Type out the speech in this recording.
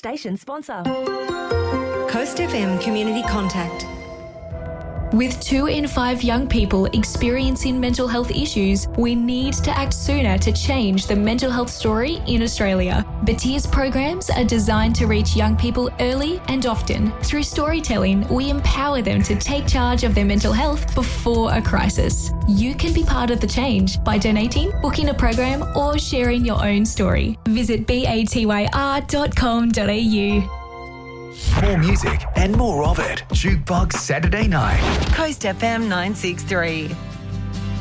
station sponsor. Coast FM Community Contact. With 2 in 5 young people experiencing mental health issues, we need to act sooner to change the mental health story in Australia. Battia's programs are designed to reach young people early and often. Through storytelling, we empower them to take charge of their mental health before a crisis. You can be part of the change by donating, booking a program, or sharing your own story. Visit batyr.com.au. More music and more of it. Jukebox Saturday night. Coast FM 963.